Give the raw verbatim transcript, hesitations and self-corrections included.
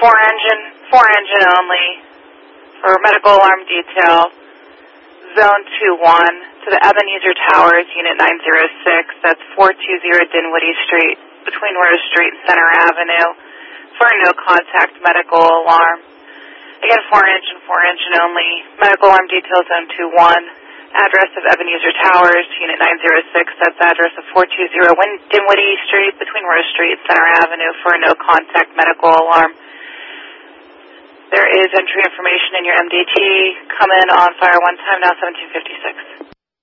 four engine, four engine only for medical alarm detail, zone two one to the Ebenezer Towers, unit nine zero six, that's four two zero Dinwiddie Street, between Rose Street and Center Avenue, for a no-contact medical alarm. Again, four engine, four engine only, medical alarm detail, zone two one, address of Ebenezer Towers, unit nine zero six, that's address of four two zero Dinwiddie Street, between Rose Street and Center Avenue, for a no-contact medical alarm. There is entry information in your M D T. Come in on fire one time now, seventeen fifty-six.